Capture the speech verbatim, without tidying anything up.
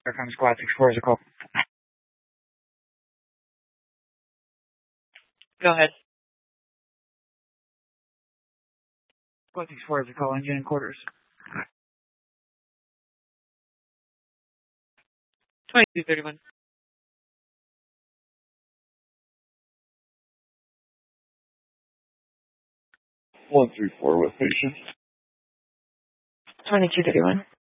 Here comes Squad six four is a call. Go ahead. Squad six four is a call. Engine and quarters. twenty-two thirty-one. one three four with patient. twenty-two thirty-one.